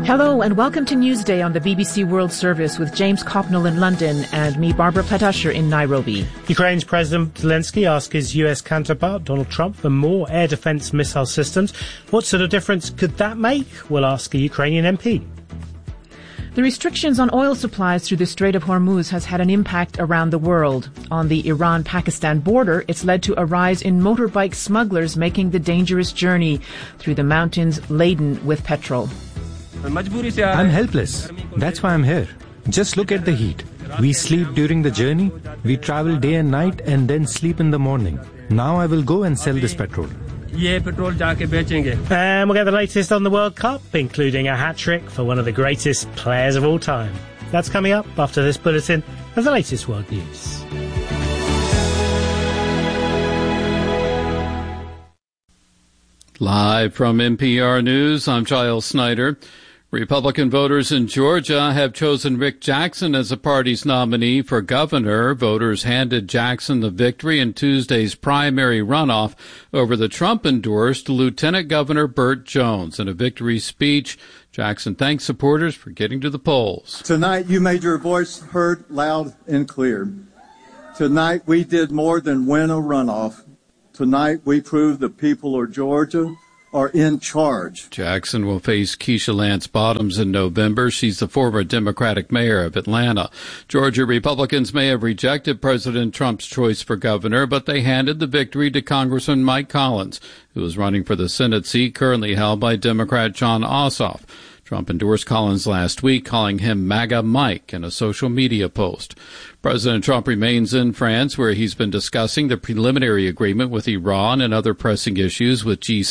Hello and welcome to Newsday on the BBC World Service with James Copnell in London and me, Barbara Platt-Usher, in Nairobi. Ukraine's President Zelensky asked his US counterpart Donald Trump for more air defense missile systems. What sort of difference could that make? We'll ask a Ukrainian MP. The restrictions on oil supplies through the Strait of Hormuz has had an impact around the world. On the Iran-Pakistan border, it's led to a rise in motorbike smugglers making the dangerous journey through the mountains laden with petrol. I'm helpless. That's why I'm here. Just look at the heat. We sleep during the journey, we travel day and night and then sleep in the morning. Now I will go and sell this petrol. And we'll get the latest on the World Cup, including a hat-trick for one of the greatest players of all time. That's coming up after this bulletin of the latest world news. Live from NPR News, I'm Giles Snyder. Republican voters in Georgia have chosen Rick Jackson as the party's nominee for governor. Voters handed Jackson the victory in Tuesday's primary runoff over the Trump-endorsed Lieutenant Governor Burt Jones. In a victory speech, Jackson thanked supporters for getting to the polls. Tonight, you made your voice heard loud and clear. Tonight, we did more than win a runoff. Tonight, we proved the people of Georgia are in charge. Jackson will face Keisha Lance Bottoms in November. She's the former Democratic mayor of Atlanta. Georgia Republicans may have rejected President Trump's choice for governor, but they handed the victory to Congressman Mike Collins, who is running for the Senate seat currently held by Democrat Jon Ossoff. Trump endorsed Collins last week, calling him MAGA Mike in a social media post. President Trump remains in France, where he's been discussing the preliminary agreement with Iran and other pressing issues with G7